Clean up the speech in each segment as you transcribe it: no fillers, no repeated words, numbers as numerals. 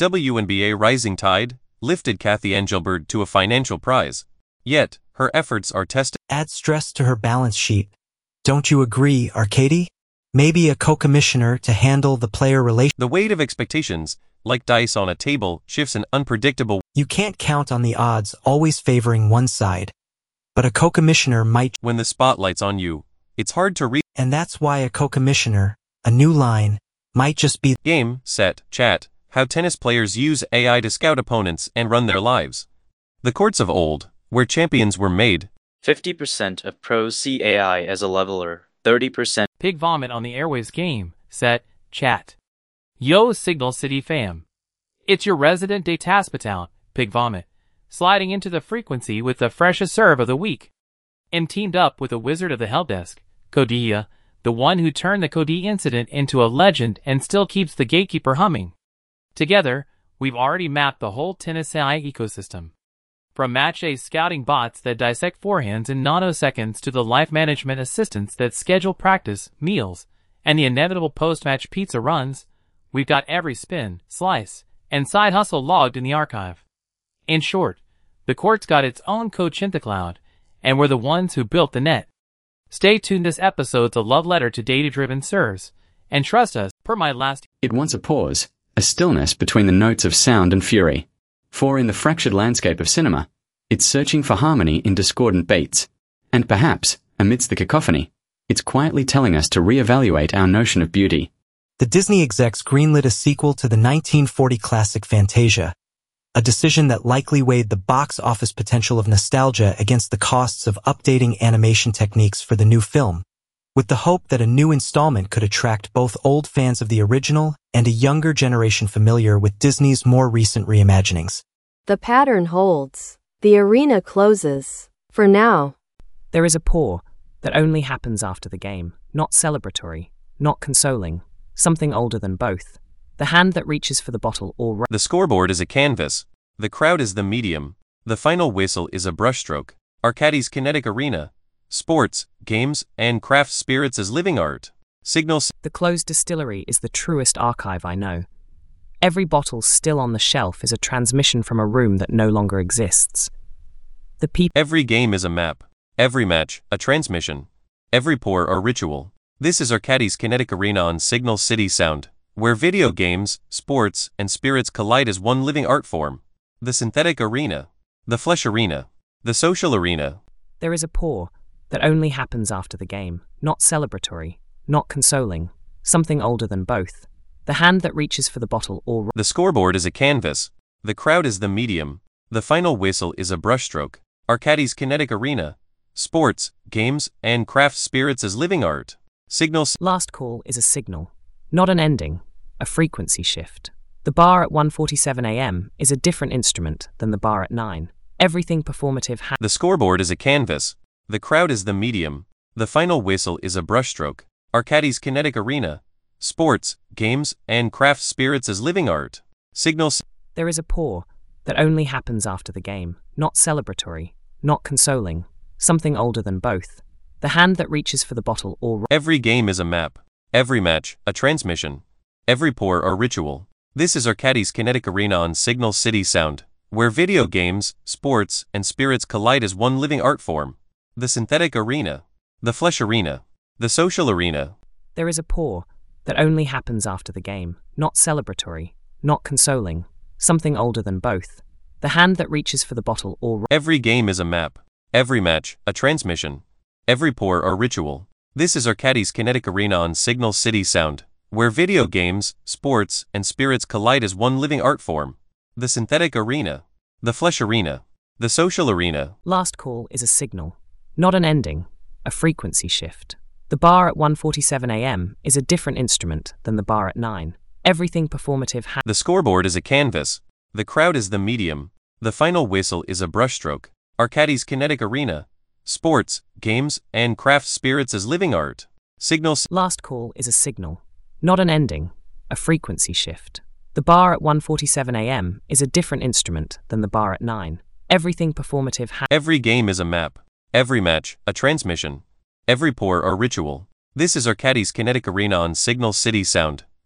WNBA rising tide lifted Kathy Angelbert to a financial prize. Yet, her efforts are tested. Add stress to her balance sheet. Don't you agree, Arcady? Maybe a co-commissioner to handle the player relation. The weight of expectations, like dice on a table, shifts in unpredictable. You can't count on the odds always favoring one side. But a co-commissioner might. When the spotlight's on you, it's hard to read. And that's why a co-commissioner, a new line, might just be Game, set, chat, how tennis players use AI to scout opponents and run their lives. The courts of old, where champions were made. 50% of pros see AI as a leveler, 30%. Pig vomit on the airwaves game, set, chat. Yo Signal City fam. It's your resident Dataspatown, Pig Vomit, sliding into the frequency with the freshest serve of the week. And teamed up with a wizard of the help desk, Codilla, the one who turned the Cody incident into a legend and still keeps the gatekeeper humming. Together, we've already mapped the whole tennis AI ecosystem. From match-day scouting bots that dissect forehands in nanoseconds to the life management assistants that schedule practice, meals, and the inevitable post-match pizza runs, we've got every spin, slice, and side hustle logged in the archive. In short, the court's got its own Coach in the cloud, and we're the ones who built the net. Stay tuned, this episode's a love letter to data-driven serves, and trust us, per my last... It wants a pause, a stillness between the notes of sound and fury. For in the fractured landscape of cinema, it's searching for harmony in discordant beats. And perhaps, amidst the cacophony, it's quietly telling us to reevaluate our notion of beauty. The Disney execs greenlit a sequel to the 1940 classic Fantasia, a decision that likely weighed the box office potential of nostalgia against the costs of updating animation techniques for the new film, with the hope that a new installment could attract both old fans of the original and a younger generation familiar with Disney's more recent reimaginings. The pattern holds. The arena closes. For now. There is a pour that only happens after the game, not celebratory, not consoling, something older than both. The hand that reaches for the bottle or... The scoreboard is a canvas. The crowd is the medium. The final whistle is a brushstroke. Arcadie's kinetic arena. Sports, games, and craft spirits as living art. Signal. The closed distillery is the truest archive I know. Every bottle still on the shelf is a transmission from a room that no longer exists. The people. Every game is a map. Every match, a transmission. Every pour, a ritual. This is Arcadie's kinetic arena on Signal City Sound, where video games, sports, and spirits collide as one living art form. The synthetic arena. The flesh arena. The social arena. There is a pour that only happens after the game, not celebratory, not consoling, something older than both. The hand that reaches for the bottle or... The scoreboard is a canvas. The crowd is the medium. The final whistle is a brushstroke. Arcadie's kinetic arena. Sports, games, and craft spirits as living art. Signal. Last call is a signal, not an ending, a frequency shift. The bar at 1:47 a.m. is a different instrument than the bar at 9. Everything performative The scoreboard is a canvas. The crowd is the medium. The final whistle is a brushstroke. Arcadie's kinetic arena. Sports, games, and craft spirits as living art. Signal. There is a pour that only happens after the game, not celebratory, not consoling, something older than both. The hand that reaches for the bottle or... Every game is a map. Every match, a transmission. Every pour, a ritual. This is Arcadie's kinetic arena on Signal City Sound, where video games, sports, and spirits collide as one living art form. The synthetic arena. The flesh arena. The social arena. There is a pour that only happens after the game, not celebratory, not consoling, something older than both. The hand that reaches for the bottle or... Every game is a map. Every match, a transmission. Every pour, a ritual. This is Arcadie's kinetic arena on Signal City Sound, where video games, sports, and spirits collide as one living art form. The synthetic arena. The flesh arena. The social arena. Last call is a signal, not an ending, a frequency shift. The bar at 1:47 a.m. is a different instrument than the bar at 9. Everything performative The scoreboard is a canvas. The crowd is the medium. The final whistle is a brushstroke. Arcadie's kinetic arena. Sports, games, and craft spirits as living art. Signal. Last call is a signal, not an ending, a frequency shift. The bar at 1:47 a.m. is a different instrument than the bar at 9. Everything performative Every game is a map. Every match, a transmission. Every pour, a ritual. This is Arcadie's kinetic arena on Signal City Sound,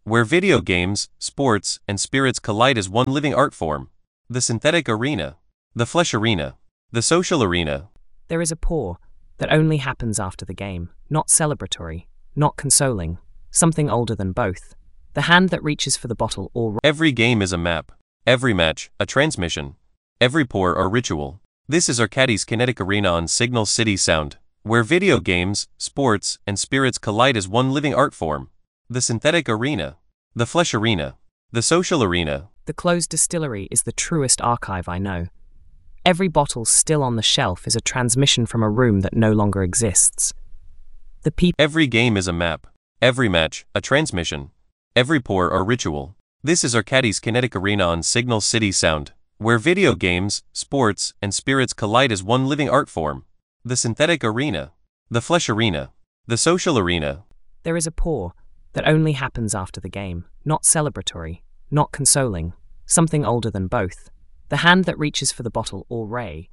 where video games, sports, and spirits collide as one living art form. The synthetic arena, the flesh arena, the social arena. There is a pour that only happens after the game, not celebratory, not consoling, something older than both. The hand that reaches for the bottle or... Every game is a map, every match, a transmission, every pour a ritual. This is Arcadis Kinetic Arena on Signal City Sound, where video games, sports, and spirits collide as one living art form. The synthetic arena, the flesh arena, the social arena. The closed distillery is the truest archive I know. Every bottle still on the shelf is a transmission from a room that no longer exists. The people... Every game is a map, every match, a transmission, every pour a ritual. This is Arcadis Kinetic Arena on Signal City Sound, where video games, sports, and spirits collide as one living art form. The synthetic arena, the flesh arena, the social arena. There is a pour that only happens after the game, not celebratory, not consoling, something older than both. The hand that reaches for the bottle or ray.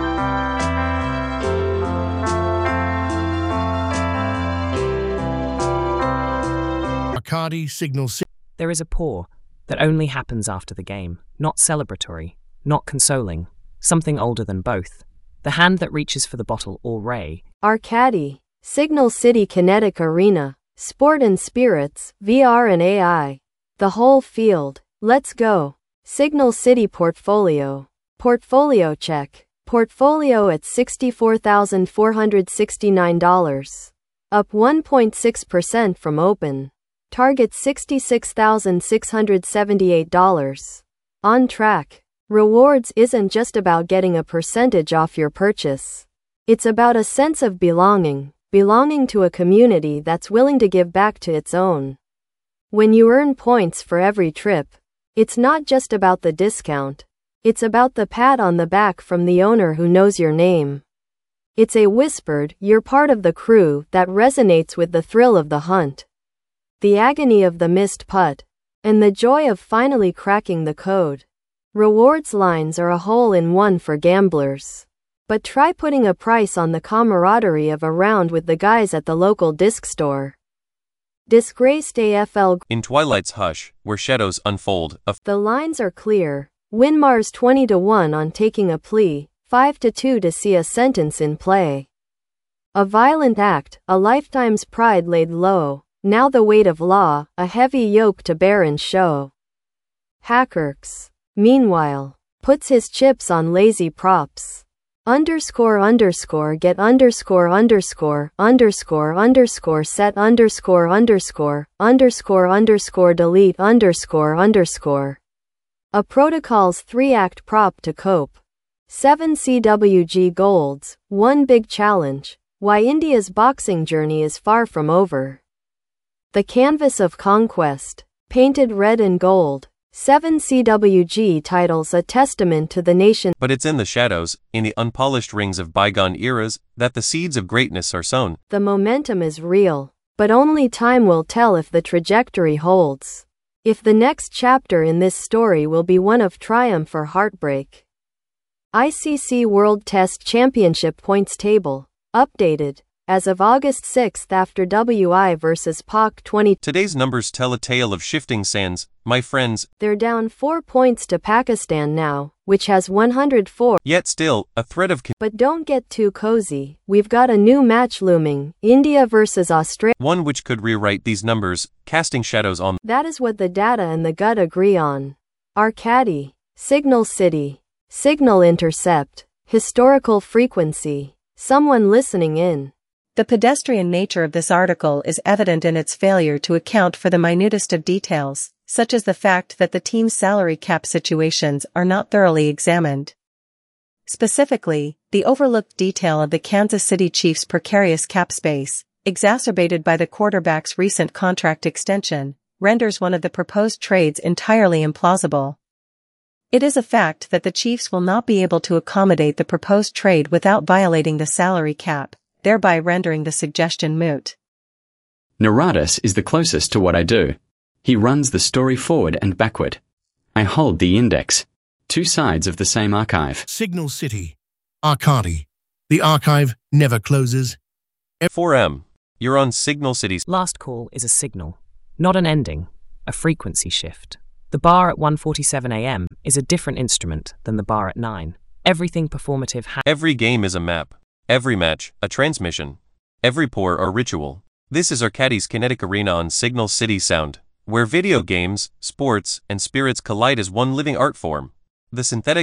Arcadi Signal City. There is a pour that only happens after the game, not celebratory, not consoling, something older than both. The hand that reaches for the bottle or ray. Arcadi, Signal City Kinetic Arena, Sport and Spirits, VR and AI. The whole field. Let's go. Signal City Portfolio. Portfolio check. Portfolio at $64,469. Up 1.6% from open. Target $66,678. On track. Rewards isn't just about getting a percentage off your purchase. It's about a sense of belonging to a community that's willing to give back to its own. When you earn points for every trip, it's not just about the discount. It's about the pat on the back from the owner who knows your name. It's a whispered, "You're part of the crew," that resonates with the thrill of the hunt, the agony of the missed putt, and the joy of finally cracking the code. Rewards lines are a hole-in-one for gamblers. But try putting a price on the camaraderie of a round with the guys at the local disc store. Disgraced AFL. In Twilight's hush, where shadows unfold, The lines are clear. Winmar's 20-1 on taking a plea, 5-2 to see a sentence in play. A violent act, a lifetime's pride laid low. Now the weight of law, a heavy yoke to bear and show. Hackerks, meanwhile, puts his chips on lazy props. Underscore get underscore set underscore delete underscore. A protocol's 3-act prop to cope. 7 CWG golds, 1 big challenge. Why India's boxing journey is far from over. The canvas of conquest, painted red and gold. 7 CWG titles, a testament to the nation. But it's in the shadows, in the unpolished rings of bygone eras, that the seeds of greatness are sown. The momentum is real, but only time will tell if the trajectory holds. If the next chapter in this story will be one of triumph or heartbreak. ICC World Test Championship points table, updated, as of August 6 after WI vs Pak 20. Today's numbers tell a tale of shifting sands, my friends. They're down 4 points to Pakistan now, which has 104. Yet still, a thread of... But don't get too cozy, we've got a new match looming, India vs Australia. One which could rewrite these numbers, casting shadows on... That is what the data and the gut agree on. Arcadi, Signal City, Signal Intercept, Historical Frequency, someone listening in. The pedestrian nature of this article is evident in its failure to account for the minutest of details, such as the fact that the team's salary cap situations are not thoroughly examined. Specifically, the overlooked detail of the Kansas City Chiefs' precarious cap space, exacerbated by the quarterback's recent contract extension, renders one of the proposed trades entirely implausible. It is a fact that the Chiefs will not be able to accommodate the proposed trade without violating the salary cap, thereby rendering the suggestion moot. Naradis is the closest to what I do. He runs the story forward and backward. I hold the index. 2 sides of the same archive. Signal City. Arcadi. The archive never closes. 4M. You're on Signal City's. Last call is a signal, not an ending. a frequency shift. The bar at 1:47 a.m. is a different instrument than the bar at 9. Everything performative Every game is a map. Every match, a transmission. Every pour or ritual. This is Arcadis Kinetic Arena on Signal City Sound, where video games, sports, and spirits collide as one living art form. The synthetic